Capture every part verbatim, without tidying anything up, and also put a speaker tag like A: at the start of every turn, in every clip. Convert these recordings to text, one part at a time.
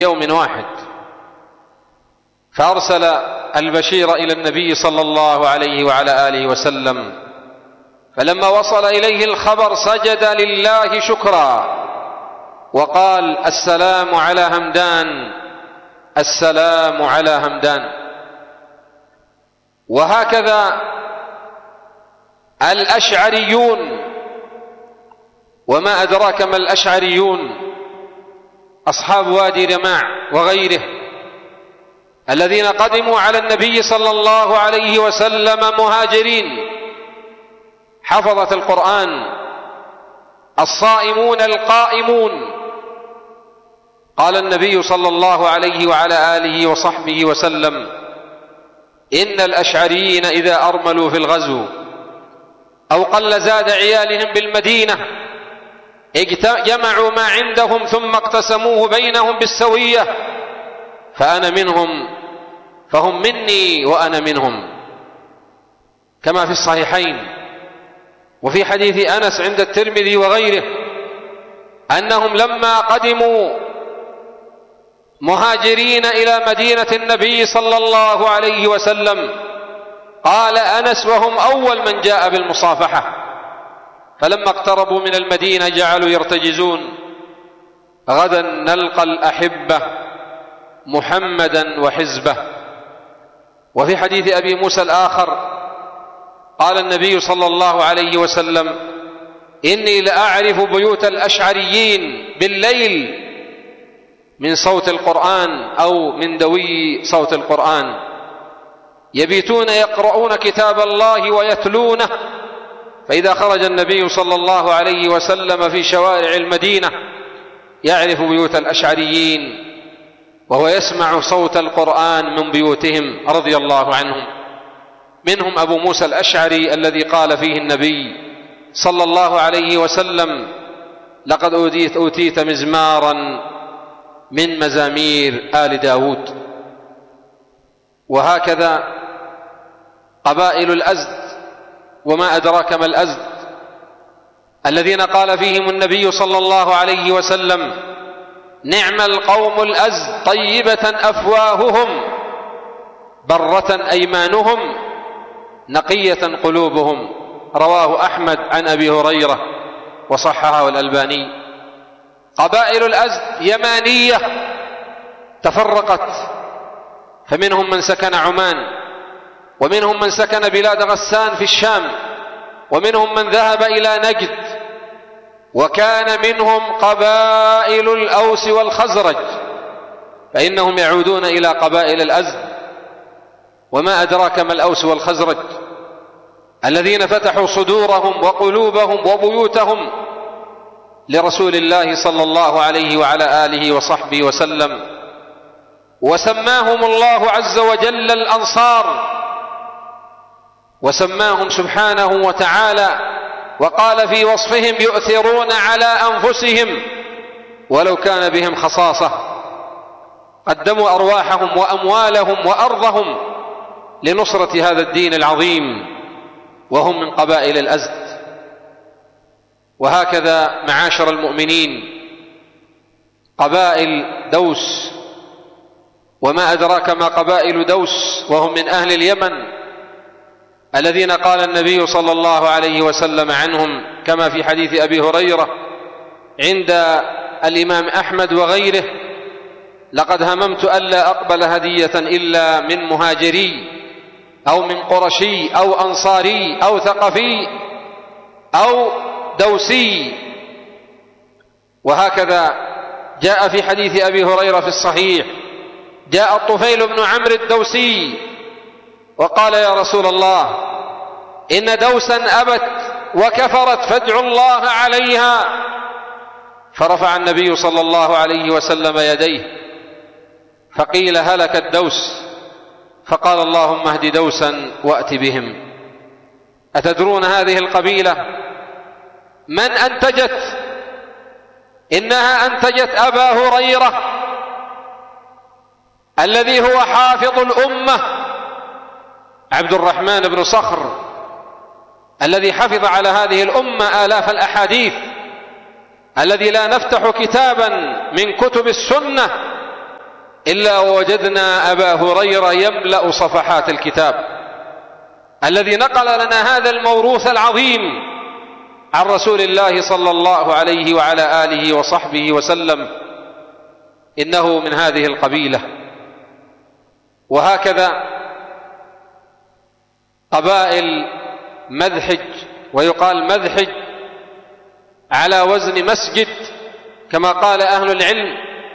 A: يوم واحد، فأرسل البشير إلى النبي صلى الله عليه وعلى آله وسلم، فلما وصل إليه الخبر سجد لله شكرا وقال: السلام على همدان، السلام على همدان. وهكذا الأشعريون، وما أدراك ما الأشعريون، أصحاب وادي رماع وغيره، الذين قدموا على النبي صلى الله عليه وسلم مهاجرين، حفظة القرآن، الصائمون القائمون. قال النبي صلى الله عليه وعلى آله وصحبه وسلم: إن الأشعريين إذا أرملوا في الغزو أو قل زاد عيالهم بالمدينة جمعوا ما عندهم ثم اقتسموه بينهم بالسوية، فأنا منهم، فهم مني وأنا منهم، كما في الصحيحين. وفي حديث أنس عند الترمذي وغيره أنهم لما قدموا مهاجرين إلى مدينة النبي صلى الله عليه وسلم، قال أنس: وهم أول من جاء بالمصافحة، فلما اقتربوا من المدينة جعلوا يرتجزون: غدا نلقى الأحبة محمدا وحزبه. وفي حديث أبي موسى الآخر قال النبي صلى الله عليه وسلم: إني لأعرف بيوت الأشعريين بالليل من صوت القرآن أو من دوي صوت القرآن، يبيتون يقرؤون كتاب الله ويتلونه، فإذا خرج النبي صلى الله عليه وسلم في شوارع المدينة يعرف بيوت الأشعريين وهو يسمع صوت القرآن من بيوتهم رضي الله عنهم. منهم أبو موسى الأشعري الذي قال فيه النبي صلى الله عليه وسلم: لقد أوتيت, أوتيت مزمارا من مزامير آل داود. وهكذا قبائل الأزد، وما أدراك ما الأزد، الذين قال فيهم النبي صلى الله عليه وسلم: نعم القوم الأزد، طيبة أفواههم، برة أيمانهم، نقية قلوبهم. رواه أحمد عن أبي هريرة وصححه الألباني. قبائل الأزد يمانية تفرقت، فمنهم من سكن عمان، ومنهم من سكن بلاد غسان في الشام، ومنهم من ذهب إلى نجد، وكان منهم قبائل الأوس والخزرج، فإنهم يعودون إلى قبائل الأزد. وما أدراك ما الأوس والخزرج، الذين فتحوا صدورهم وقلوبهم وبيوتهم لرسول الله صلى الله عليه وعلى آله وصحبه وسلم، وسماهم الله عز وجل الأنصار، وسماهم سبحانه وتعالى وقال في وصفهم: يؤثرون على أنفسهم ولو كان بهم خصاصة، قدموا أرواحهم وأموالهم وأرضهم لنصرة هذا الدين العظيم، وهم من قبائل الأزد. وهكذا معاشر المؤمنين قبائل دوس، وما أدراك ما قبائل دوس، وهم من أهل اليمن، الذين قال النبي صلى الله عليه وسلم عنهم كما في حديث أبي هريرة عند الإمام أحمد وغيره: لقد هممت ألا أقبل هدية إلا من مهاجري أو من قرشي أو أنصاري أو ثقفي أو دوسي. وهكذا جاء في حديث أبي هريرة في الصحيح: جاء الطفيل بن عمرو الدوسي وقال: يا رسول الله، إن دوسا أبت وكفرت فادعوا الله عليها. فرفع النبي صلى الله عليه وسلم يديه فقيل: هلك الدوس. فقال: اللهم اهد دوسا وأت بهم. أتدرون هذه القبيلة من أنتجت؟ إنها أنتجت أبا هريرة الذي هو حافظ الأمة، عبد الرحمن بن صخر، الذي حفظ على هذه الأمة آلاف الأحاديث، الذي لا نفتح كتابا من كتب السنة إلا ووجدنا أبا هريرة يملأ صفحات الكتاب الذي نقل لنا هذا الموروث العظيم عن رسول الله صلى الله عليه وعلى آله وصحبه وسلم، إنه من هذه القبيلة. وهكذا قبائل مذحج، ويقال مذحج على وزن مسجد كما قال أهل العلم.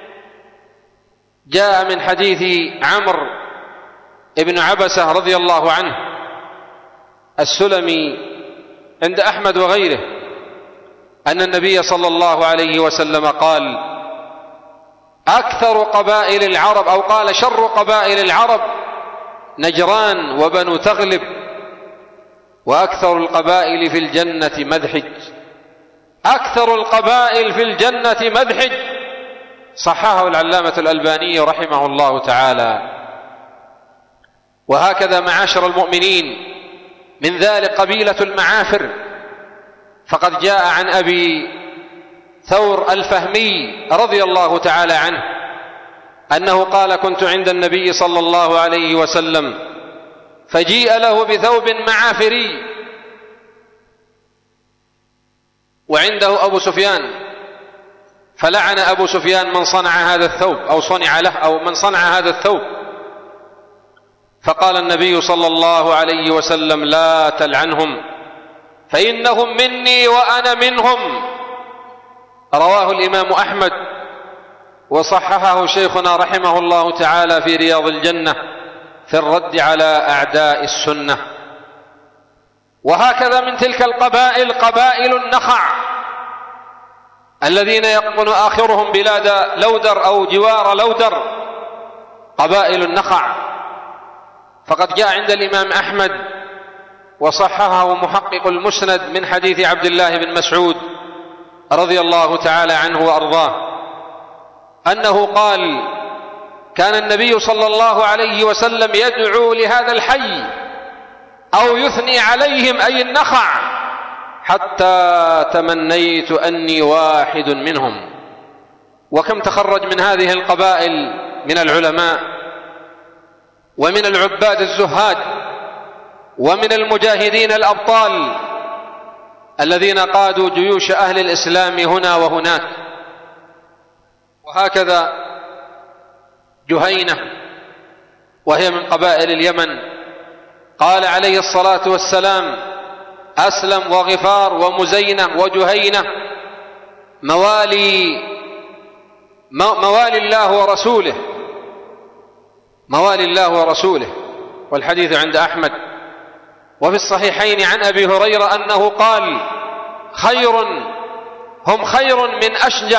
A: جاء من حديث عمرو بن عبسة رضي الله عنه السلمي عند أحمد وغيره أن النبي صلى الله عليه وسلم قال: أكثر قبائل العرب، أو قال شر قبائل العرب نجران وبنو تغلب، وأكثر القبائل في الجنة مذحج. أكثر القبائل في الجنة مذحج، صححه العلامة الألباني رحمه الله تعالى. وهكذا معاشر المؤمنين، من ذلك قبيلة المعافر، فقد جاء عن أبي ثور الفهمي رضي الله تعالى عنه أنه قال: كنت عند النبي صلى الله عليه وسلم فجيء له بثوب معافري وعنده أبو سفيان، فلعن أبو سفيان من صنع هذا الثوب أو صنع له أو من صنع هذا الثوب. فقال النبي صلى الله عليه وسلم: لا تلعنهم فإنهم مني وأنا منهم. رواه الإمام أحمد وصححه شيخنا رحمه الله تعالى في رياض الجنة في الرد على أعداء السنة. وهكذا من تلك القبائل قبائل النخع الذين يقطن آخرهم بلاد لودر أو جوار لودر، قبائل النخع. فقد جاء عند الإمام أحمد وصححه محقق المسند من حديث عبد الله بن مسعود رضي الله تعالى عنه وأرضاه أنه قال: كان النبي صلى الله عليه وسلم يدعو لهذا الحي أو يثني عليهم أي النخع حتى تمنيت أني واحد منهم. وكم تخرج من هذه القبائل من العلماء ومن العباد الزهاد ومن المجاهدين الأبطال الذين قادوا جيوش أهل الإسلام هنا وهناك. وهكذا جهينة وهي من قبائل اليمن، قال عليه الصلاة والسلام: أسلم وغفار ومزينة وجهينة موالي موالي الله ورسوله، موالي الله ورسوله. والحديث عند أحمد. وفي الصحيحين عن أبي هريرة أنه قال: خير هم خير من أشجع،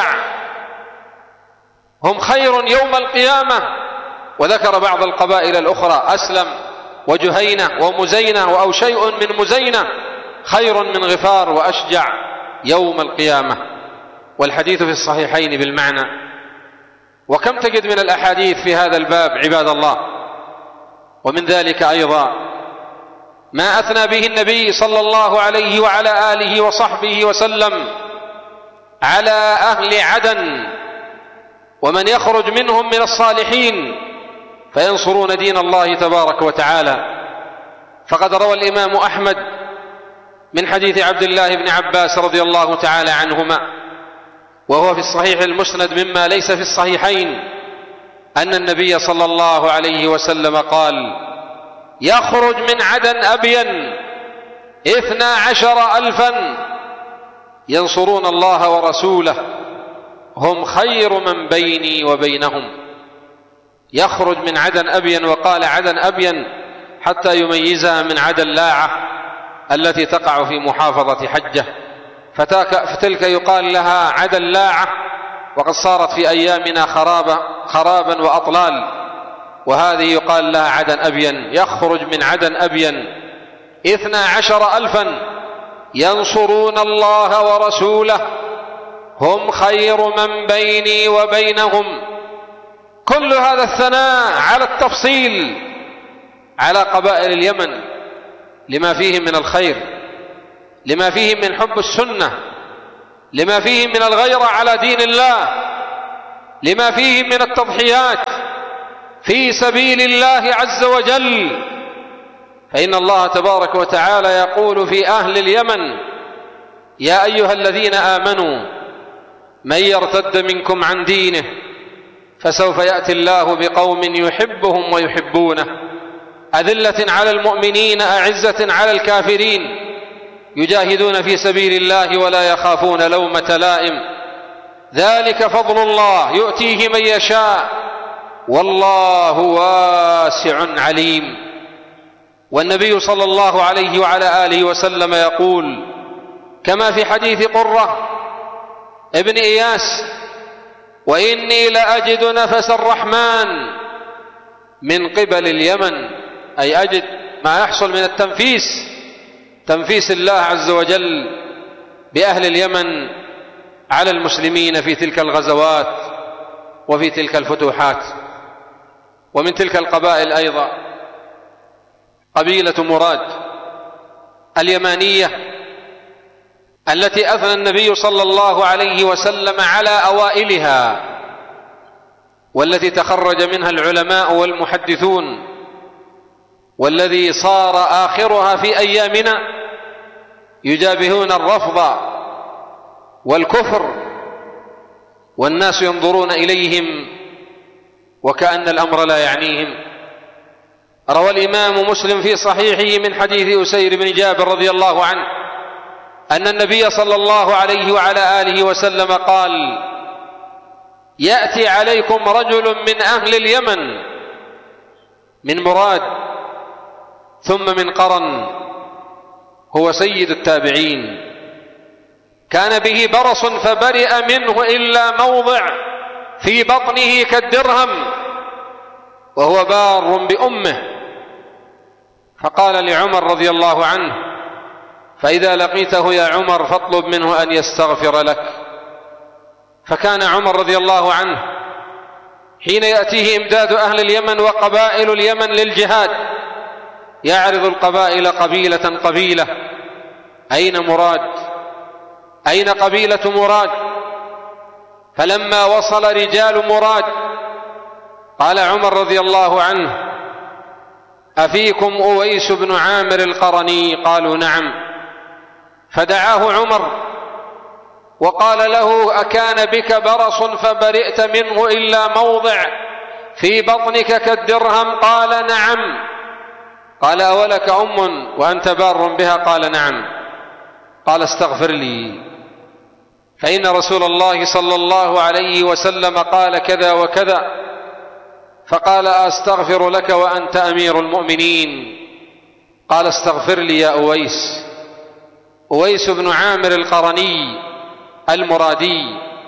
A: هم خير يوم القيامة. وذكر بعض القبائل الأخرى: أسلم وجهينة ومزينة أو شيء من مزينة خير من غفار وأشجع يوم القيامة. والحديث في الصحيحين بالمعنى. وكم تجد من الأحاديث في هذا الباب عباد الله. ومن ذلك أيضا ما أثنى به النبي صلى الله عليه وعلى آله وصحبه وسلم على أهل عدن ومن يخرج منهم من الصالحين فينصرون دين الله تبارك وتعالى. فقد روى الإمام أحمد من حديث عبد الله بن عباس رضي الله تعالى عنهما، وهو في الصحيح المسند مما ليس في الصحيحين، أن النبي صلى الله عليه وسلم قال: يخرج من عدن أبين اثنا عشر ألفا ينصرون الله ورسوله هم خير من بيني وبينهم. يخرج من عدن أبين، وقال عدن أبين حتى يميزها من عدن لاعة التي تقع في محافظة حجة، فتلك يقال لها عدن لاعة، وقد صارت في أيامنا خرابا, خرابا وأطلال، وهذه يقال لها عدن أبين. يخرج من عدن أبين اثنا عشر ألفا ينصرون الله ورسوله هم خير من بيني وبينهم. كل هذا الثناء على التفصيل على قبائل اليمن لما فيهم من الخير، لما فيهم من حب السنة، لما فيهم من الغيرة على دين الله، لما فيهم من التضحيات في سبيل الله عز وجل. فإن الله تبارك وتعالى يقول في أهل اليمن: يا أيها الذين آمنوا من يرتد منكم عن دينه فسوف يأتي الله بقوم يحبهم ويحبونه أذلة على المؤمنين أعزة على الكافرين يجاهدون في سبيل الله ولا يخافون لومة لائم ذلك فضل الله يؤتيه من يشاء والله واسع عليم. والنبي صلى الله عليه وعلى آله وسلم يقول كما في حديث قرة ابن إياس: وإني لأجد نفس الرحمن من قبل اليمن، أي أجد ما يحصل من التنفيس، تنفيس الله عز وجل بأهل اليمن على المسلمين في تلك الغزوات وفي تلك الفتوحات. ومن تلك القبائل أيضا قبيلة مراد اليمانية التي أثنى النبي صلى الله عليه وسلم على أوائلها، والتي تخرج منها العلماء والمحدثون، والذي صار آخرها في أيامنا يجابهون الرفض والكفر والناس ينظرون إليهم وكأن الأمر لا يعنيهم. روى الإمام مسلم في صحيحه من حديث أسير بن جابر رضي الله عنه أن النبي صلى الله عليه وعلى آله وسلم قال: يأتي عليكم رجل من أهل اليمن من مراد ثم من قرن، هو سيد التابعين، كان به برص فبرئ منه إلا موضع في بطنه كالدرهم، وهو بار بأمه. فقال لعمر رضي الله عنه: فإذا لقيته يا عمر فاطلب منه أن يستغفر لك. فكان عمر رضي الله عنه حين يأتيه إمداد أهل اليمن وقبائل اليمن للجهاد يعرض القبائل قبيلة قبيلة: أين مراد؟ أين قبيلة مراد؟ فلما وصل رجال مراد قال عمر رضي الله عنه: أفيكم أويس بن عامر القرني؟ قالوا: نعم. فدعاه عمر وقال له: أكان بك برص فبرئت منه إلا موضع في بطنك كالدرهم؟ قال: نعم. قال: أولك أم وأنت بار بها؟ قال: نعم. قال: استغفر لي، فإن رسول الله صلى الله عليه وسلم قال كذا وكذا. فقال: أستغفر لك وأنت أمير المؤمنين؟ قال: استغفر لي يا أويس. أويس بن عامر القرني المرادي.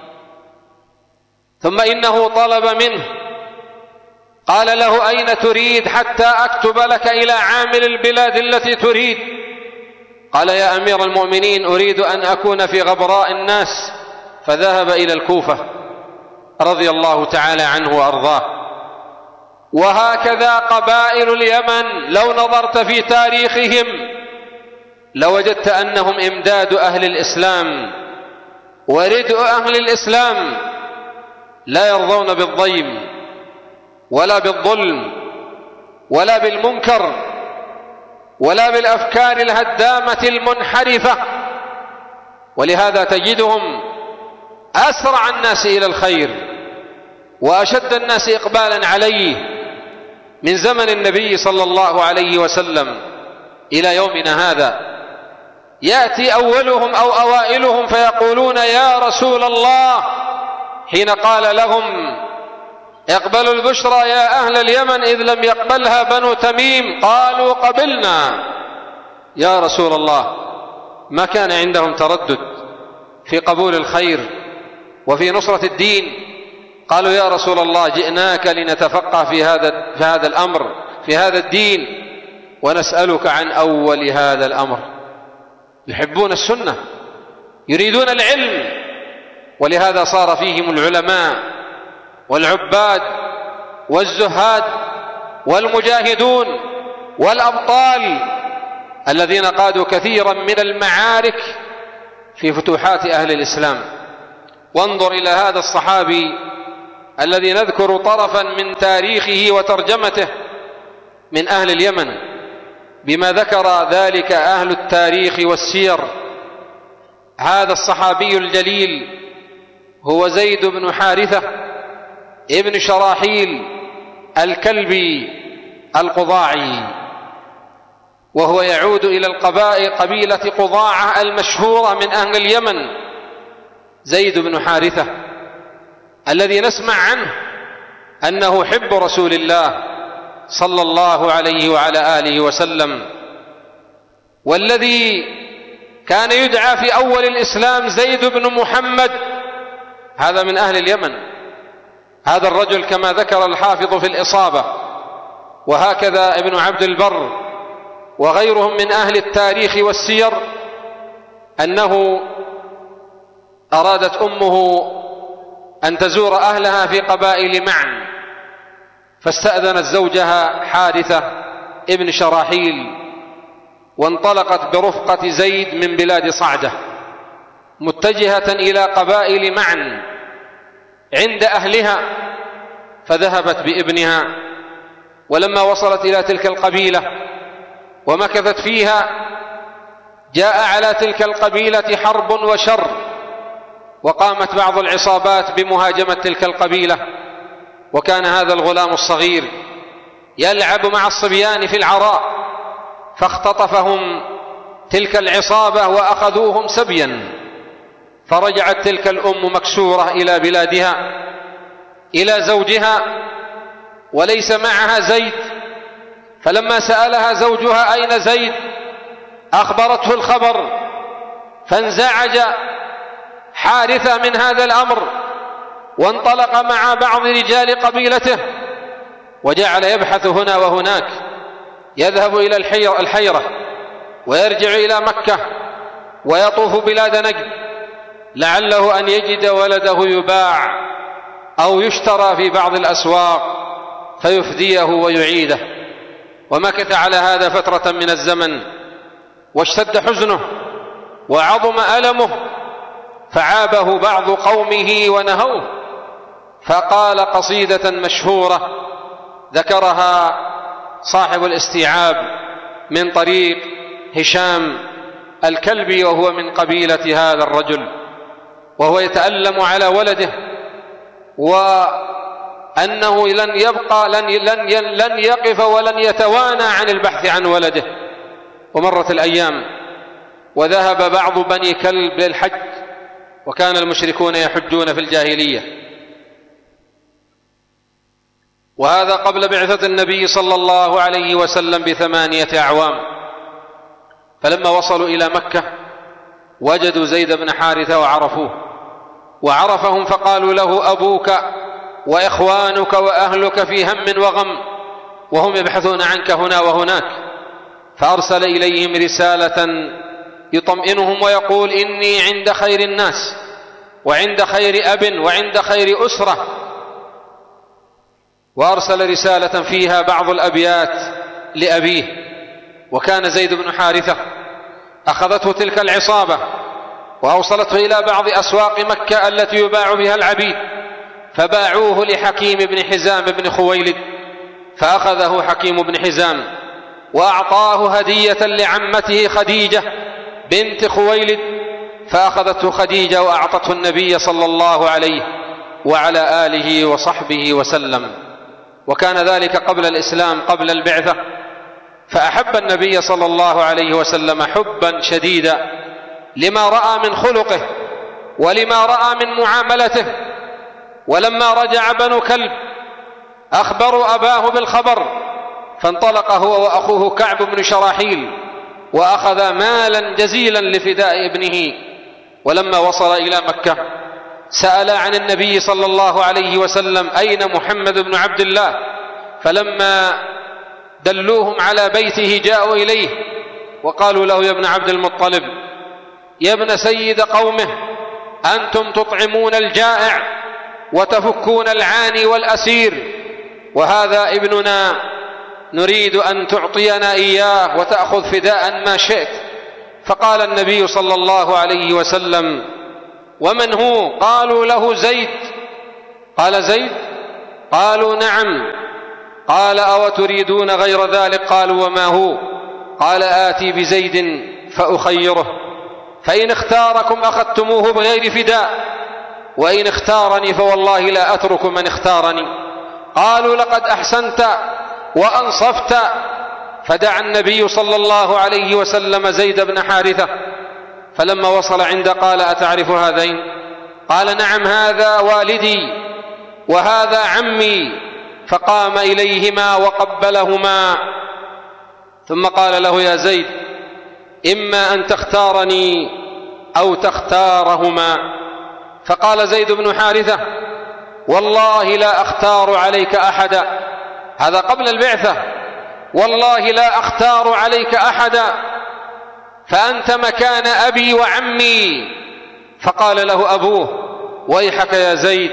A: ثم إنه طلب منه، قال له: أين تريد حتى أكتب لك إلى عامل البلاد التي تريد؟ قال: يا أمير المؤمنين، أريد أن أكون في غبراء الناس. فذهب إلى الكوفة رضي الله تعالى عنه وأرضاه. وهكذا قبائل اليمن لو نظرت في تاريخهم لوجدت أنهم إمداد أهل الإسلام وردء أهل الإسلام، لا يرضون بالضيم ولا بالظلم ولا بالمنكر ولا بالأفكار الهدامة المنحرفة. ولهذا تجدهم أسرع الناس إلى الخير وأشد الناس إقبالا عليه من زمن النبي صلى الله عليه وسلم إلى يومنا هذا. يأتي أولهم أو أوائلهم فيقولون: يا رسول الله، حين قال لهم: اقبلوا البشرى يا أهل اليمن، إذ لم يقبلها بنو تميم، قالوا: قبلنا يا رسول الله. ما كان عندهم تردد في قبول الخير وفي نصرة الدين. قالوا: يا رسول الله، جئناك لنتفقه في هذا في هذا الأمر، في هذا الدين، ونسألك عن أول هذا الأمر. يحبون السنة، يريدون العلم، ولهذا صار فيهم العلماء والعباد والزهاد والمجاهدون والأبطال الذين قادوا كثيرا من المعارك في فتوحات أهل الإسلام. وانظر إلى هذا الصحابي الذي نذكر طرفا من تاريخه وترجمته من أهل اليمن بما ذكر ذلك أهل التاريخ والسير. هذا الصحابي الجليل هو زيد بن حارثة ابن شراحيل الكلبي القضاعي، وهو يعود إلى القبائل قبيلة قضاعة المشهورة من أهل اليمن. زيد بن حارثة الذي نسمع عنه أنه حب رسول الله صلى الله عليه وعلى آله وسلم، والذي كان يدعى في أول الإسلام زيد بن محمد، هذا من أهل اليمن. هذا الرجل كما ذكر الحافظ في الإصابة، وهكذا ابن عبد البر وغيرهم من أهل التاريخ والسير، أنه أرادت أمه أن تزور أهلها في قبائل معن، فاستأذنت زوجها حارثة ابن شراحيل، وانطلقت برفقة زيد من بلاد صعدة متجهة إلى قبائل معن عند أهلها، فذهبت بابنها. ولما وصلت إلى تلك القبيلة ومكثت فيها، جاء على تلك القبيلة حرب وشر، وقامت بعض العصابات بمهاجمة تلك القبيلة، وكان هذا الغلام الصغير يلعب مع الصبيان في العراء، فاختطفهم تلك العصابة وأخذوهم سبيا. فرجعت تلك الأم مكسورة إلى بلادها إلى زوجها وليس معها زيد، فلما سألها زوجها أين زيد أخبرته الخبر، فانزعج حارثة من هذا الأمر، وانطلق مع بعض رجال قبيلته وجعل يبحث هنا وهناك، يذهب إلى الحيرة ويرجع إلى مكة ويطوف بلاد نجد لعله أن يجد ولده يباع أو يشترى في بعض الأسواق فيفديه ويعيده. ومكث على هذا فترة من الزمن، واشتد حزنه وعظم ألمه، فعابه بعض قومه ونهوه، فقال قصيدة مشهورة ذكرها صاحب الاستيعاب من طريق هشام الكلبي، وهو من قبيلة هذا الرجل، وهو يتألم على ولده، وأنه لن يبقى لن, لن, لن يقف ولن يتوانى عن البحث عن ولده. ومرت الأيام وذهب بعض بني كلب للحج، وكان المشركون يحجون في الجاهلية، وهذا قبل بعثة النبي صلى الله عليه وسلم بثمانية أعوام. فلما وصلوا إلى مكة وجدوا زيد بن حارثة وعرفوه وعرفهم، فقالوا له أبوك وإخوانك وأهلك في هم وغم، وهم يبحثون عنك هنا وهناك. فأرسل إليهم رسالة يطمئنهم ويقول إني عند خير الناس وعند خير أب وعند خير أسرة. وأرسل رسالة فيها بعض الأبيات لأبيه، وكان زيد بن حارثة أخذته تلك العصابة وأوصلته إلى بعض أسواق مكة التي يباع بها العبيد، فباعوه لحكيم بن حزام بن خويلد، فأخذه حكيم بن حزام وأعطاه هدية لعمته خديجة بنت خويلد، فأخذته خديجة وأعطته النبي صلى الله عليه وعلى آله وصحبه وسلم. وكان ذلك قبل الإسلام قبل البعثة، فأحب النبي صلى الله عليه وسلم حبا شديدا لما رأى من خلقه ولما رأى من معاملته. ولما رجع بنو كلب أخبروا أباه بالخبر، فانطلق هو وأخوه كعب بن شراحيل وأخذ مالا جزيلا لفداء ابنه. ولما وصل إلى مكة سأل عن النبي صلى الله عليه وسلم أين محمد بن عبد الله، فلما دلوهم على بيته جاءوا إليه وقالوا له يا ابن عبد المطلب يا ابن سيد قومه، أنتم تطعمون الجائع وتفكون العاني والأسير، وهذا ابننا نريد أن تعطينا إياه وتأخذ فداء ما شئت. فقال النبي صلى الله عليه وسلم ومن هو؟ قالوا له زيد. قال زيد قالوا نعم. قال أو تريدون غير ذلك؟ قالوا وما هو؟ قال آتي بزيد فأخيره، فإن اختاركم أخذتموه بغير فداء، وإن اختارني فوالله لا أترك من اختارني. قالوا لقد أحسنت وأنصفت. فدعا النبي صلى الله عليه وسلم زيد بن حارثة، فلما وصل عنده قال أتعرف هذين؟ قال نعم، هذا والدي وهذا عمي. فقام إليهما وقبلهما، ثم قال له يا زيد إما أن تختارني أو تختارهما. فقال زيد بن حارثة والله لا أختار عليك أحدا، هذا قبل البعثة، والله لا أختار عليك أحدا، فأنت مكان أبي وعمي. فقال له أبوه ويحك يا زيد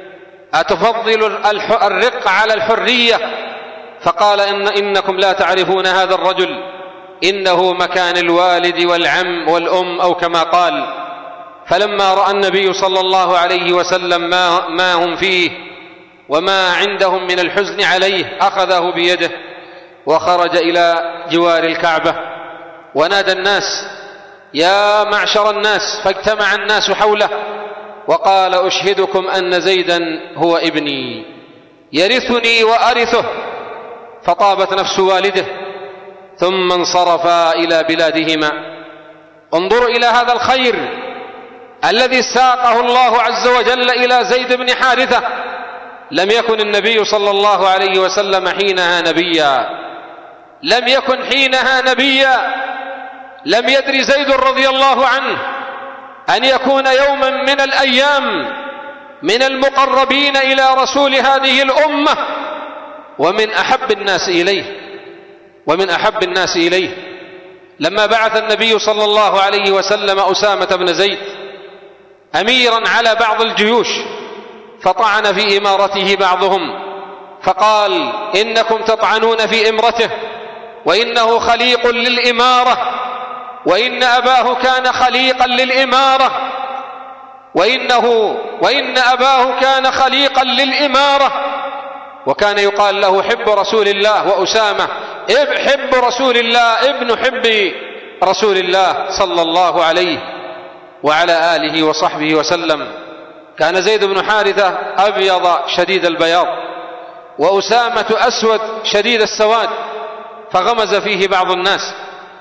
A: أتفضل الرق على الحرية؟ فقال إن إنكم لا تعرفون هذا الرجل، إنه مكان الوالد والعم والأم أو كما قال. فلما رأى النبي صلى الله عليه وسلم ما, ما هم فيه وما عندهم من الحزن عليه أخذه بيده وخرج إلى جوار الكعبة ونادى الناس يا معشر الناس، فاجتمع الناس حوله وقال أشهدكم أن زيدا هو ابني يرثني وأرثه. فطابت نفس والده، ثم انصرفا إلى بلادهما. انظروا إلى هذا الخير الذي ساقه الله عز وجل إلى زيد بن حارثة. لم يكن النبي صلى الله عليه وسلم حينها نبيا، لم يكن حينها نبيا، لم يدري زيد رضي الله عنه أن يكون يوما من الأيام من المقربين إلى رسول هذه الأمة ومن أحب الناس إليه ومن أحب الناس إليه. لما بعث النبي صلى الله عليه وسلم أسامة بن زيد أميرا على بعض الجيوش، فطعن في إمارته بعضهم، فقال إنكم تطعنون في إمرته وإنه خليق للإمارة، وإن أباه كان خليقا للإمارة، وإنه وإن أباه كان خليقا للإمارة. وكان يقال له حب رسول الله، وأسامة حب رسول الله ابن حب رسول الله صلى الله عليه وعلى آله وصحبه وسلم. كان زيد بن حارثة أبيض شديد البياض، وأسامة أسود شديد السواد، فغمز فيه بعض الناس،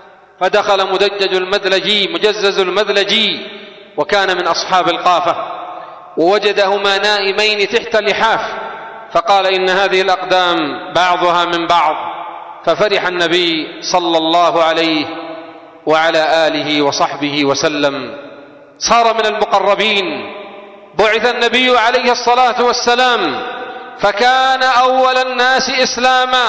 A: فدخل مدجج المدلجي مجزز المدلجي وكان من أصحاب القافة، ووجدهما نائمين تحت اللحاف، فقال إن هذه الأقدام بعضها من بعض. ففرح النبي صلى الله عليه وعلى آله وصحبه وسلم، صار من المقربين. بعث النبي عليه الصلاة والسلام فكان أول الناس إسلاما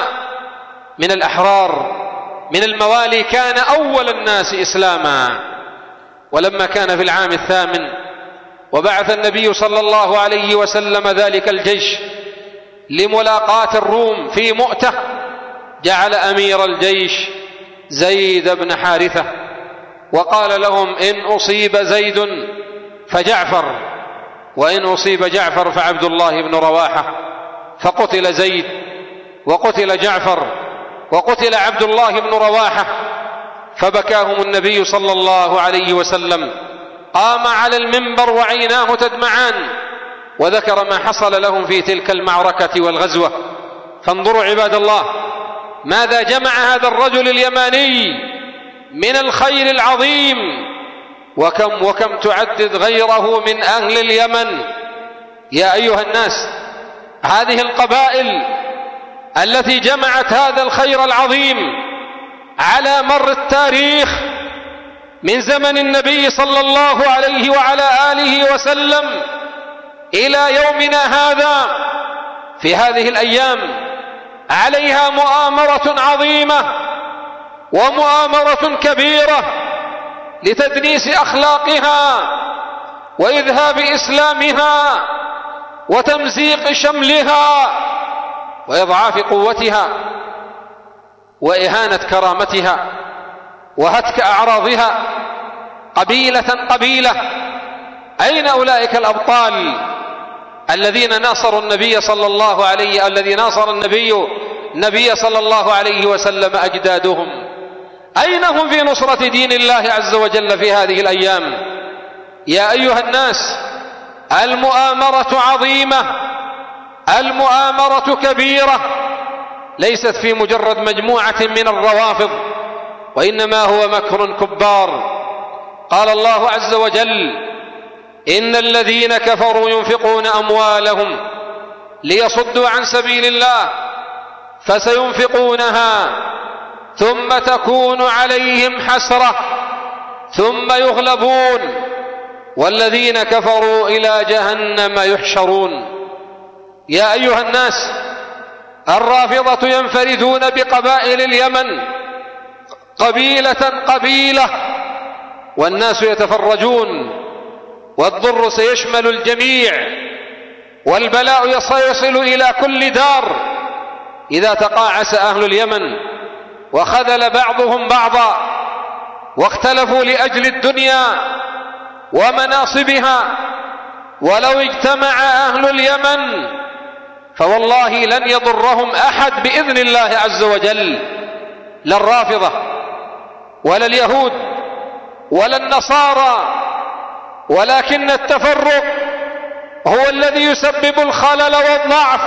A: من الأحرار، من الموالي كان أول الناس إسلاما. ولما كان في العام الثامن وبعث النبي صلى الله عليه وسلم ذلك الجيش لملاقاة الروم في مؤتة، جعل أمير الجيش زيد بن حارثة، وقال لهم إن أصيب زيد فجعفر، وإن أصيب جعفر فعبد الله بن رواحة. فقتل زيد وقتل جعفر وقتل عبد الله بن رواحة، فبكاهم النبي صلى الله عليه وسلم، قام على المنبر وعيناه تدمعان، وذكر ما حصل لهم في تلك المعركة والغزوة. فانظروا عباد الله ماذا جمع هذا الرجل اليماني من الخير العظيم، وكم وكم تعدد غيره من أهل اليمن. يا أيها الناس، هذه القبائل التي جمعت هذا الخير العظيم على مر التاريخ من زمن النبي صلى الله عليه وعلى آله وسلم إلى يومنا هذا، في هذه الأيام عليها مؤامرة عظيمة ومؤامرة كبيرة لتدنيس أخلاقها وإذهاب إسلامها وتمزيق شملها وإضعاف قوتها وإهانة كرامتها وهتك أعراضها قبيلة قبيلة. أين أولئك الأبطال الذين ناصروا النبي صلى الله عليه الذي ناصر النبي النبي صلى الله عليه وسلم أجدادهم، أين هم في نصرة دين الله عز وجل في هذه الأيام؟ يا أيها الناس، المؤامرة عظيمة، المؤامرة كبيرة، ليست في مجرد مجموعة من الروافض، وإنما هو مكر كبار. قال الله عز وجل: إن الذين كفروا ينفقون أموالهم ليصدوا عن سبيل الله فسينفقونها ثم تكون عليهم حسرة ثم يغلبون والذين كفروا إلى جهنم يحشرون. يا أيها الناس، الرافضة ينفردون بقبائل اليمن قبيلة قبيلة، والناس يتفرجون، والضر سيشمل الجميع، والبلاء سيصل إلى كل دار إذا تقاعس أهل اليمن وخذل بعضهم بعضا واختلفوا لأجل الدنيا ومناصبها. ولو اجتمع أهل اليمن فوالله لن يضرهم أحد بإذن الله عز وجل، لا الرافضة ولا اليهود ولا النصارى، ولكن التفرق هو الذي يسبب الخلل والضعف،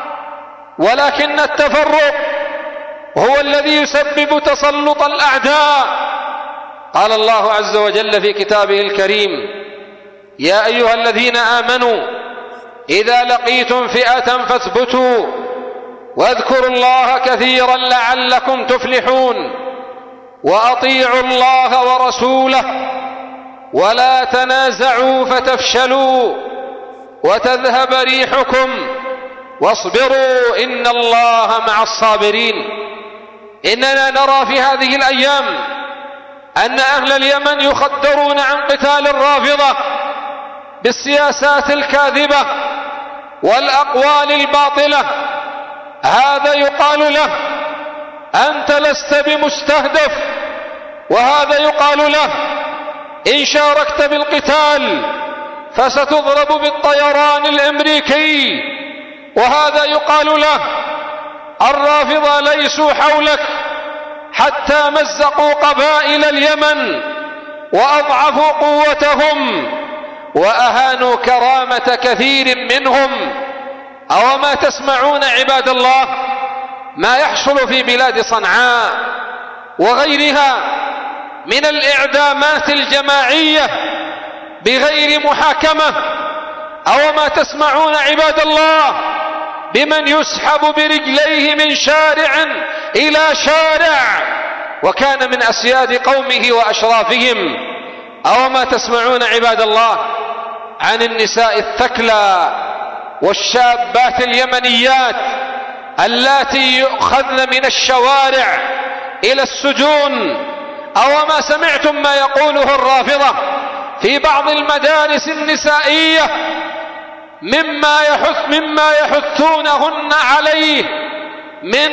A: ولكن التفرق هو الذي يسبب تسلط الأعداء. قال الله عز وجل في كتابه الكريم: يا أيها الذين آمنوا إذا لقيتم فئة فاثبتوا واذكروا الله كثيرا لعلكم تفلحون وأطيعوا الله ورسوله ولا تنازعوا فتفشلوا وتذهب ريحكم واصبروا إن الله مع الصابرين. إننا نرى في هذه الأيام أن أهل اليمن يخدرون عن قتال الرافضة بالسياسات الكاذبة والأقوال الباطلة. هذا يقال له: أنت لست بمستهدف، وهذا يقال له: إن شاركت بالقتال فستضرب بالطيران الأمريكي، وهذا يقال له: الرافضة ليسوا حولك حتى مزقوا قبائل اليمن وأضعفوا قوتهم وأهانوا كرامة كثير منهم. أو ما تسمعون عباد الله ما يحصل في بلاد صنعاء وغيرها من الإعدامات الجماعية بغير محاكمة؟ أو ما تسمعون عباد الله بمن يسحب برجليه من شارع إلى شارع وكان من أسياد قومه وأشرافهم؟ أو ما تسمعون عباد الله عن النساء الثكلى والشابات اليمنيات اللاتي يؤخذن من الشوارع إلى السجون؟ أو ما سمعتم ما يقوله الرافضة في بعض المدارس النسائية مما يحث مما يحثونهن عليه من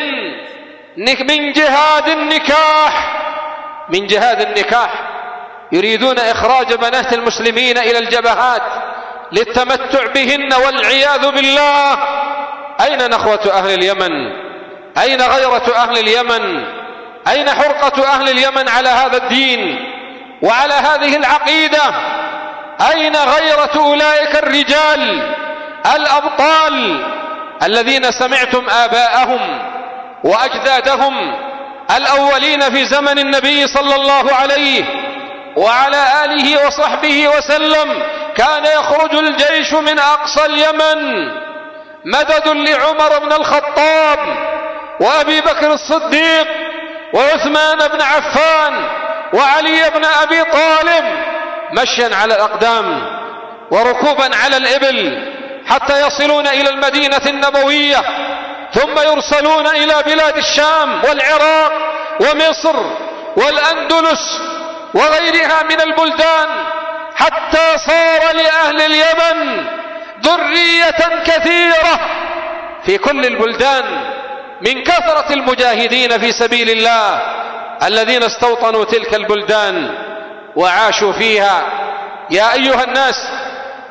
A: من جهاد النكاح من جهاد النكاح يريدون إخراج بنات المسلمين إلى الجبهات للتمتع بهن والعياذ بالله. أين نخوة أهل اليمن؟ أين غيرة أهل اليمن؟ أين حرقة أهل اليمن على هذا الدين وعلى هذه العقيدة؟ أين غيرة أولئك الرجال الأبطال الذين سمعتم آباءهم وأجدادهم الأولين في زمن النبي صلى الله عليه وعلى آله وصحبه وسلم كان يخرج الجيش من أقصى اليمن مدد لعمر بن الخطاب وأبي بكر الصديق وعثمان بن عفان وعلي بن أبي طالب، مشيا على الأقدام وركوبا على الإبل حتى يصلون إلى المدينة النبوية، ثم يرسلون إلى بلاد الشام والعراق ومصر والأندلس وغيرها من البلدان، حتى صار لأهل اليمن ذرية كثيرة في كل البلدان من كثرة المجاهدين في سبيل الله الذين استوطنوا تلك البلدان وعاشوا فيها. يا أيها الناس،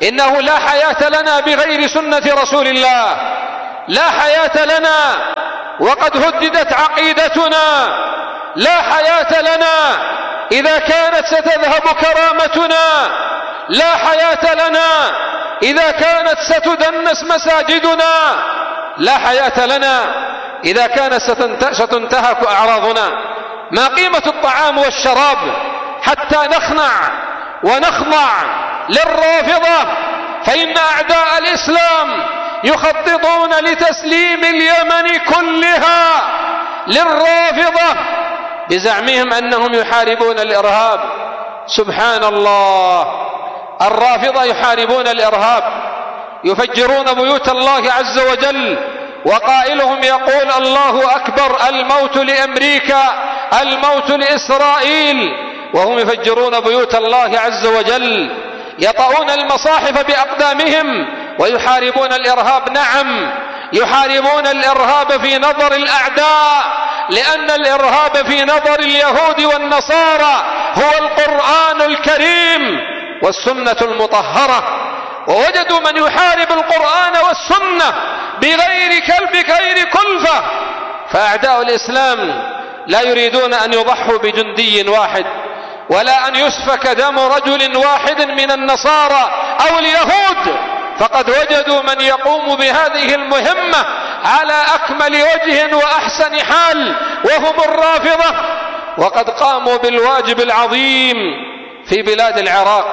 A: إنه لا حياة لنا بغير سنة رسول الله، لا حياة لنا وقد هددت عقيدتنا، لا حياة لنا إذا كانت ستذهب كرامتنا، لا حياة لنا إذا كانت ستدنس مساجدنا، لا حياة لنا إذا كانت ستنتهك أعراضنا. ما قيمة الطعام والشراب حتى نخنع ونخضع للرافضة؟ فإن أعداء الإسلام يخططون لتسليم اليمن كلها للرافضة بزعمهم أنهم يحاربون الإرهاب. سبحان الله، الرافضة يحاربون الإرهاب، يفجرون بيوت الله عز وجل، وقائلهم يقول الله أكبر، الموت لأمريكا، الموت لإسرائيل، وهم يفجرون بيوت الله عز وجل، يطؤون المصاحف بأقدامهم ويحاربون الإرهاب. نعم، يحاربون الإرهاب في نظر الأعداء، لأن الإرهاب في نظر اليهود والنصارى هو القرآن الكريم والسنة المطهرة، ووجدوا من يحارب القرآن والسنة بغير كلب غير كلفة. فأعداء الإسلام لا يريدون أن يضحوا بجندي واحد، ولا أن يسفك دم رجل واحد من النصارى أو اليهود، فقد وجدوا من يقوم بهذه المهمة على أكمل وجه وأحسن حال، وهم الرافضة، وقد قاموا بالواجب العظيم في بلاد العراق.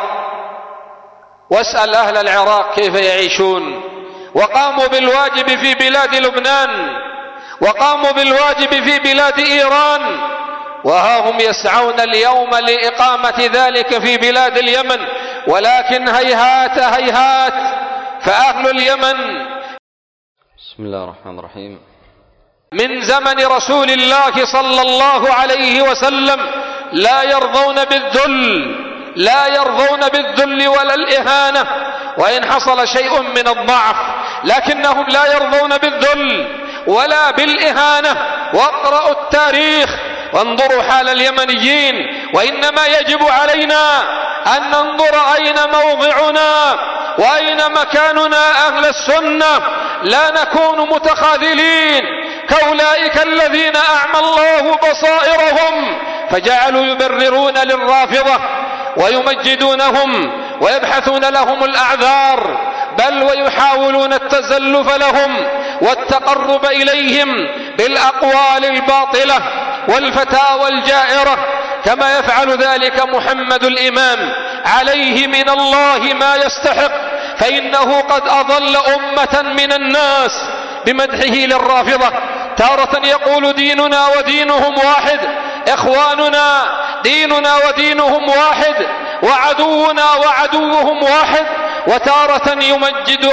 A: واسأل أهل العراق كيف يعيشون، وقاموا بالواجب في بلاد لبنان، وقاموا بالواجب في بلاد إيران، وها هم يسعون اليوم لإقامة ذلك في بلاد اليمن، ولكن هيهات هيهات. فأهل اليمن
B: بسم الله الرحمن الرحيم
A: من زمن رسول الله صلى الله عليه وسلم لا يرضون بالذل، لا يرضون بالذل ولا الإهانة، وإن حصل شيء من الضعف، لكنهم لا يرضون بالذل ولا بالإهانة. واقرأوا التاريخ وانظروا حال اليمنيين. وإنما يجب علينا أن ننظر أين موضعنا وأين مكاننا أهل السنة، لا نكون متخاذلين كأولئك الذين أعمى الله بصائرهم فجعلوا يبررون للرافضة ويمجدونهم ويبحثون لهم الأعذار، بل ويحاولون التزلف لهم والتقرب إليهم بالأقوال الباطلة والفتاوى الجائرة، كما يفعل ذلك محمد الإمام عليه من الله ما يستحق، فإنه قد أضل أمة من الناس بمدحه للرافضة. تارة يقول ديننا ودينهم واحد، إخواننا ديننا ودينهم واحد، وعدونا وعدوهم واحد، وتارة يمجد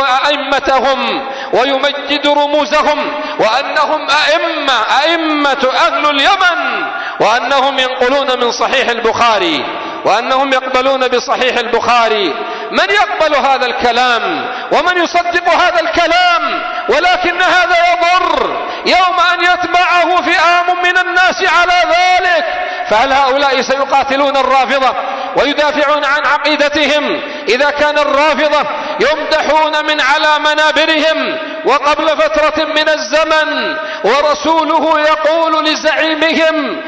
A: أئمتهم ويمجد رموزهم وأنهم أئمة أئمة أهل اليمن، وأنهم ينقلون من صحيح البخاري، وأنهم يقبلون بصحيح البخاري. من يقبل هذا الكلام ومن يصدق هذا الكلام؟ ولكن هذا يضر يوم أن يتبعه فئام من الناس على ذلك. فهل هؤلاء سيقاتلون الرافضة ويدافعون عن عقيدتهم إذا كان الرافضة يمدحون من على منابرهم وقبل فترة من الزمن ورسوله يقول لزعيمهم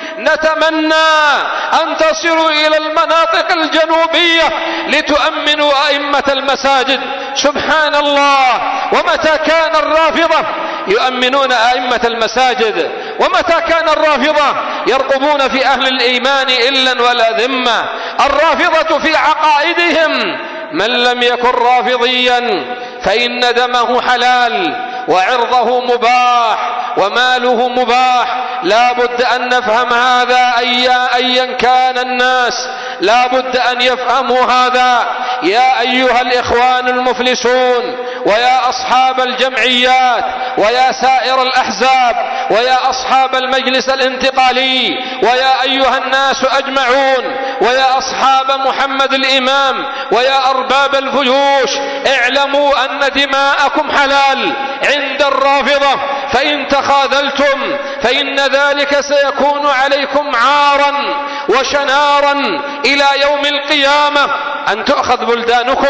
A: نتمنى أن تصلوا إلى المناطق الجنوبية لتؤمنوا أئمة المساجد؟ سبحان الله. ومتى كان الرافضة يؤمنون أئمة المساجد؟ ومتى كان الرافضة يرقبون في أهل الإيمان إلا ولا ذمة؟ الرافضة في عقائدهم من لم يكن رافضيا فإن دمه حلال وعرضه مباح وماله مباح. لا بد أن نفهم هذا، أيا, أيا كان الناس لا بد أن يفهموا هذا. يا أيها الإخوان المفلسون، ويا أصحاب الجمعيات، ويا سائر الأحزاب، ويا أصحاب المجلس الانتقالي، ويا أيها الناس أجمعون، ويا أصحاب محمد الإمام، ويا أرباب الفيوش، اعلموا أن دماءكم حلال عند الرافضة، فإن تخاذلتم فإن ذلك سيكون عليكم عارا وشنارا إلى يوم القيامة، أن تؤخذ بلدانكم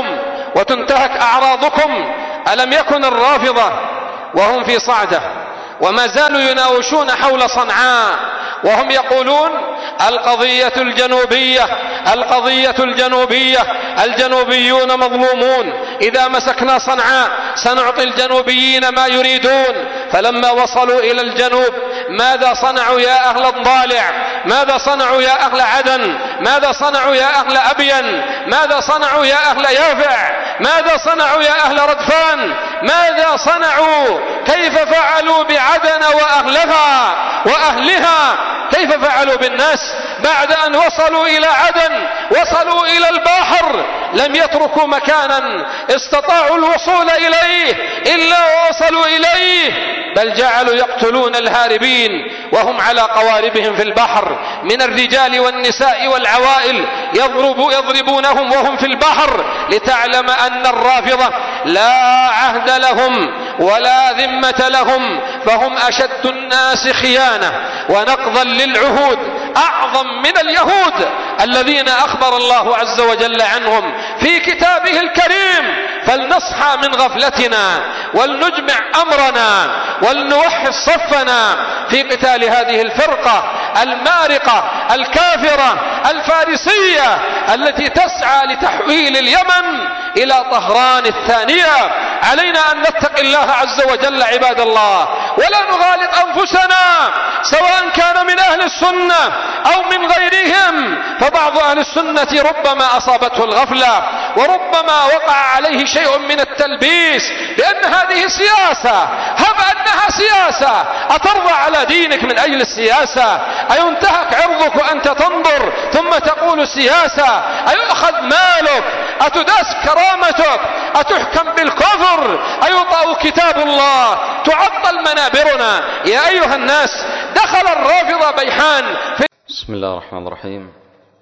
A: وتنتهك أعراضكم. ألم يكن الرافضة وهم في صعدة وما زالوا يناوشون حول صنعاء وهم يقولون القضية الجنوبية القضية الجنوبية الجنوبيون مظلومون، إذا مسكنا صنعاء سنعطي الجنوبيين ما يريدون. فلما وصلوا إلى الجنوب ماذا صنعوا يا أهل الضالع؟ ماذا صنعوا يا أهل عدن؟ ماذا صنعوا يا أهل أبين؟ ماذا صنعوا يا أهل يافع؟ ماذا صنعوا يا أهل ردفان؟ ماذا صنعوا؟ كيف فعلوا بعدن وأهلها وأهلها؟ كيف فعلوا بالناس بعد أن وصلوا إلى عدن؟ وصلوا إلى البحر، لم يتركوا مكانا استطاعوا الوصول إليه إلا ووصلوا إليه، بل جعلوا يقتلون الهاربين وهم على قواربهم في البحر من الرجال والنساء والعوائل، يضرب يضربونهم وهم في البحر، لتعلم أن الرافضة لا عهد لهم ولا ذمة لهم، فهم أشد الناس خيانة ونقضا للعهود، أعظم من اليهود الذين أخبر الله عز وجل عنهم في كتابه الكريم. فلنصحى من غفلتنا ولنجمع أمرنا ولنوحد صفنا في قتال هذه الفرقة المارقة الكافرة الفارسية التي تسعى لتحويل اليمن إلى طهران الثانية. علينا أن نتقي الله عز وجل عباد الله، ولا نغالط أنفسنا سواء كان من أهل السنة أو من غيرهم، فبعض أهل السنة ربما أصابته الغفلة وربما وقع عليه شيء من التلبيس بأن هذه سياسة. هب أنها سياسة، أترضى على دينك من أجل السياسة؟ أينتهك عرضك وأنت تنظر ثم تقول سياسة؟ أيؤخذ مالك؟ أتداس كرامتك؟ أتحكم بالكفر؟ أيطأ كتاب الله؟ تعطل منابرنا. يا أيها الناس، دخل الرافضة بيحان في
B: بسم الله الرحمن الرحيم.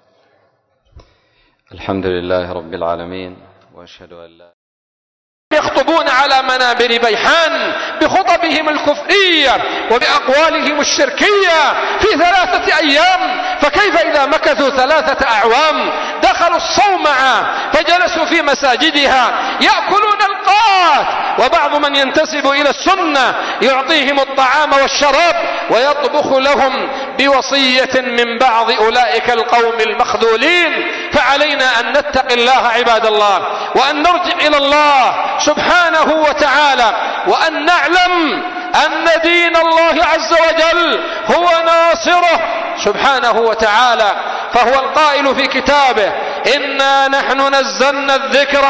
B: الحمد لله رب العالمين، وأشهد أن لا
A: يخطبون على منابر بيحان بخطبهم الكفرية وبأقوالهم الشركية في ثلاثة أيام، فكيف إذا مكثوا ثلاثة أعوام؟ دخلوا الصومعة فجلسوا في مساجدها يأكلون القات، وبعض من ينتسب إلى السنة يعطيهم الطعام والشراب ويطبخ لهم بوصية من بعض أولئك القوم المخذولين. فعلينا أن نتقي الله عباد الله، وأن نرجع إلى الله سبحانه وتعالى، وأن نعلم أن دين الله عز وجل هو ناصره سبحانه وتعالى. فهو القائل في كتابه: إنا نحن نزلنا الذكر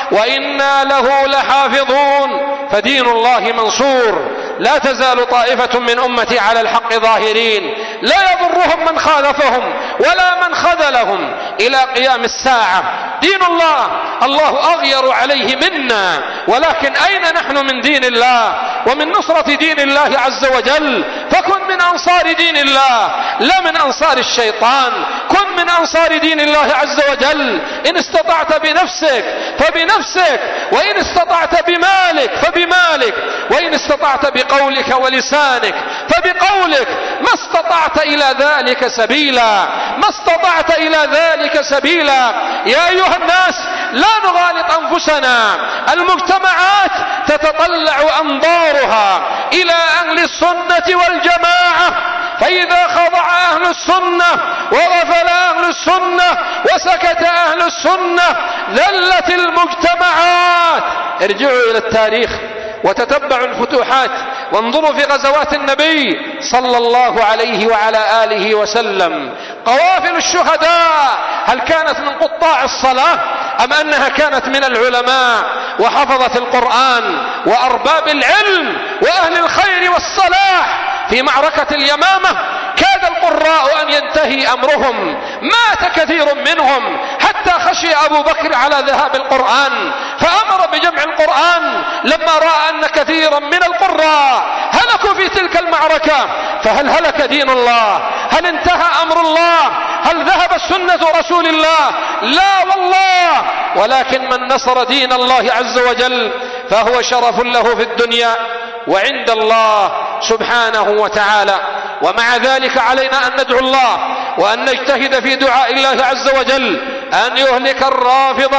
A: وإنا له لحافظون. فدين الله منصور، لا تزال طائفة من أمتي على الحق ظاهرين، لا يضرهم من خالفهم ولا من خذلهم إلى قيام الساعة. دين الله الله أغير عليه منا، ولكن أين نحن من دين الله ومن نصرة دين الله عز وجل؟ فكن من أنصار دين الله لا من أنصار الشيطان، كن من أنصار دين الله عز وجل. إن استطعت بنفسك فبنفسك، وإن استطعت بمالك فبمالك، وإن استطعت بقولك ولسانك فبقولك، ما استطعت إلى ذلك سبيلا، ما استطعت إلى ذلك سبيلا. يا أيها الناس، لا نغالط أنفسنا. المجتمعات تتطلع أنظارها إلى أهل السنة والجماعة، فإذا خضع أهل السنة وغفل أهل السنة وسكت أهل السنة ذلت المجتمعات. ارجعوا إلى التاريخ وتتبعوا الفتوحات، وانظروا في غزوات النبي صلى الله عليه وعلى آله وسلم. قوافل الشهداء هل كانت من قطاع الصلاة أم أنها كانت من العلماء وحفظة القرآن وأرباب العلم وأهل الخير والصلاح؟ في معركة اليمامة كاد القراء أن ينتهي أمرهم، مات كثير منهم حتى خشي أبو بكر على ذهاب القرآن، فأمر بجمع القرآن لما رأى أن كثيرا من القراء هلكوا في تلك المعركة. فهل هلك دين الله؟ هل انتهى أمر الله؟ هل ذهب سنة رسول الله؟ لا والله. ولكن من نصر دين الله عز وجل فهو شرف له في الدنيا وعند الله سبحانه وتعالى. ومع ذلك علينا أن ندعو الله وأن نجتهد في دعاء الله عز وجل أن يهلك الرافضة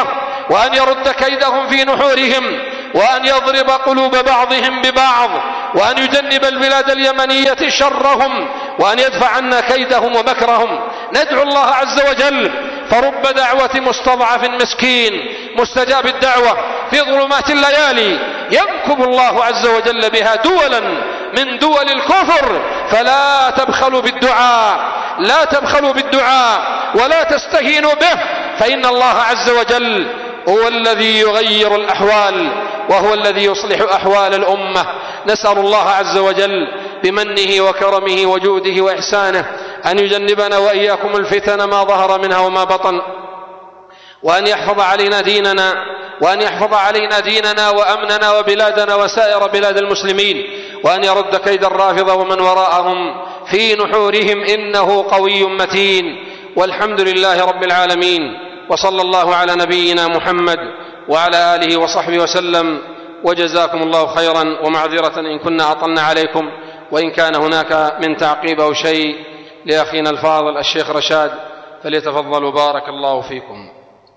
A: وأن يرد كيدهم في نحورهم، وأن يضرب قلوب بعضهم ببعض، وأن يجنب البلاد اليمنية شرهم، وأن يدفع عنا كيدهم ومكرهم. ندعو الله عز وجل، فرب دعوة مستضعف مسكين مستجاب الدعوة في ظلمات الليالي ينكب الله عز وجل بها دولا من دول الكفر، فلا تبخلوا بالدعاء، لا تبخلوا بالدعاء ولا تستهينوا به، فإن الله عز وجل هو الذي يغير الأحوال، وهو الذي يصلح أحوال الأمة. نسأل الله عز وجل بمنه وكرمه وجوده وإحسانه أن يجنبنا وإياكم الفتن ما ظهر منها وما بطن، وأن يحفظ علينا ديننا وأن يحفظ علينا ديننا وأمننا وبلادنا وسائر بلاد المسلمين، وأن يرد كيد الرافضة ومن وراءهم في نحورهم، إنه قوي متين. والحمد لله رب العالمين، وصلى الله على نبينا محمد وعلى آله وصحبه وسلم، وجزاكم الله خيرا. ومعذرة إن كنا أطلنا عليكم، وإن كان هناك من تعقيب أو شيء لأخينا الفاضل الشيخ رشاد فليتفضلوا بارك الله فيكم.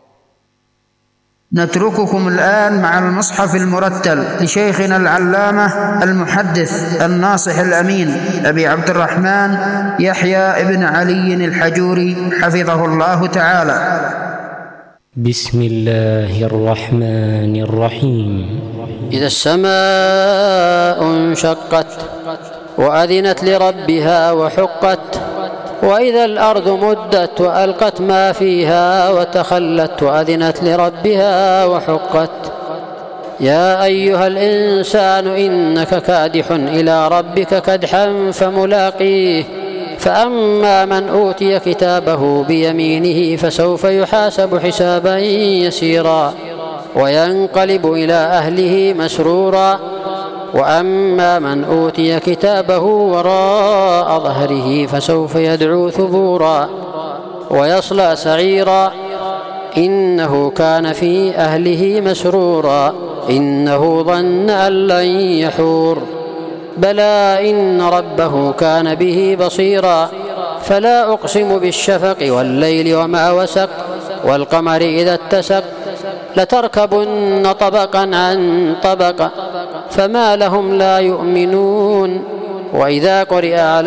C: نترككم الآن مع المصحف المرتل لشيخنا العلامة المحدث الناصح الأمين أبي عبد الرحمن يحيى ابن علي الحجوري حفظه الله تعالى.
D: بسم الله الرحمن الرحيم.
E: إذا السماء انشقت وأذنت لربها وحقت، وإذا الأرض مدت وألقت ما فيها وتخلت وأذنت لربها وحقت. يا أيها الإنسان إنك كادح إلى ربك كدحا فملاقيه، فأما من أوتي كتابه بيمينه فسوف يحاسب حسابا يسيرا وينقلب إلى أهله مسرورا، وأما من أوتي كتابه وراء ظهره فسوف يدعو ثبورا ويصلى سعيرا، إنه كان في أهله مسرورا، إنه ظن أن لن يحور. بلى إن ربه كان به بصيرا. فلا أقسم بالشفق والليل وما وسق، والقمر إذا اتسق، لتركبن طبقا عن طبق، فما لهم لا يؤمنون. وإذا قرئ عليهم